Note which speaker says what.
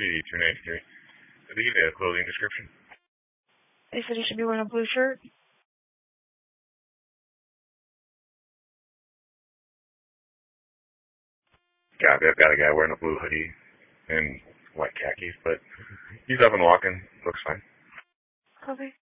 Speaker 1: CD293. I think a clothing description.
Speaker 2: They said he should be wearing a blue shirt.
Speaker 1: Copy. I've got a guy wearing a blue hoodie and white khakis, but he's up and walking. Looks fine.
Speaker 2: Copy.